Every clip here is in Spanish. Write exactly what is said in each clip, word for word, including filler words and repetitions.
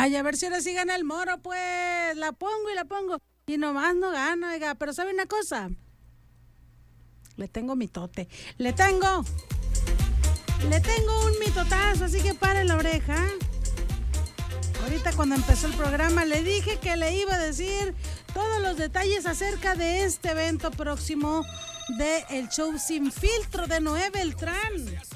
Ay, a ver si ahora sí gana el Moro, pues. La pongo y la pongo. Y nomás no gana, oiga. Pero ¿sabe una cosa? Le tengo mitote. Le tengo. Le tengo un mitotazo, así que paren la oreja. Ahorita cuando empezó el programa le dije que le iba a decir todos los detalles acerca de este evento próximo de el show Sin Filtro de Noé Beltrán.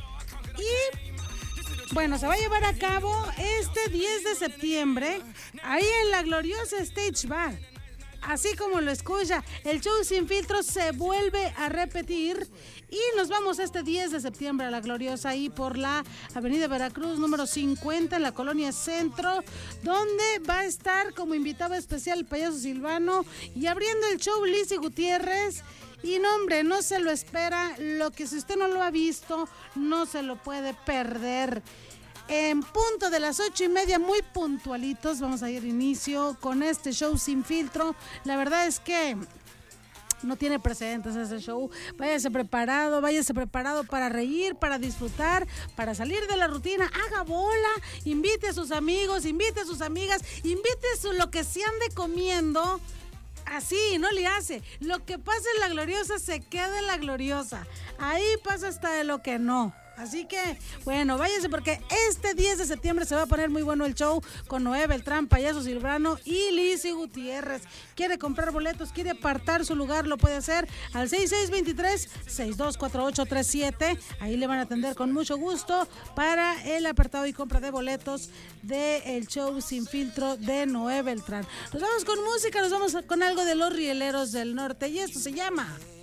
Y bueno, se va a llevar a cabo este diez de septiembre ahí en la gloriosa Stage Bar. Así como lo escucha, el show Sin Filtro se vuelve a repetir y nos vamos este diez de septiembre a la gloriosa ahí por la avenida Veracruz número cincuenta en la colonia Centro, donde va a estar como invitado especial el payaso Silvano y abriendo el show Lizzy Gutiérrez. Y no, hombre, no se lo espera, lo que si usted no lo ha visto, no se lo puede perder. En punto de las ocho y media, muy puntualitos, vamos a ir inicio con este show Sin Filtro. La verdad es que no tiene precedentes ese show. Váyase preparado, váyase preparado para reír, para disfrutar, para salir de la rutina. Haga bola, invite a sus amigos, invite a sus amigas, invite a su, lo que se ande comiendo. Así, no le hace. Lo que pasa en la gloriosa se queda en la gloriosa. Ahí pasa hasta de lo que no. Así que, bueno, váyanse porque este diez de septiembre se va a poner muy bueno el show con Noé Beltrán, payaso Silvano y Lizzy Gutiérrez. ¿Quiere comprar boletos? ¿Quiere apartar su lugar? Lo puede hacer al seis seis dos tres, seis dos cuatro ocho tres siete. Ahí le van a atender con mucho gusto para el apartado y compra de boletos del show Sin Filtro de Noé Beltrán. Nos vamos con música, nos vamos con algo de los Rieleros del Norte y esto se llama